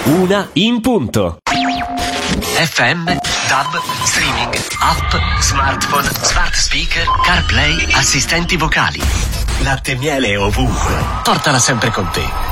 Una in punto. FM, DAB, streaming, app, smartphone, smart speaker, CarPlay, assistenti vocali. Latte e miele ovunque. Portala sempre con te.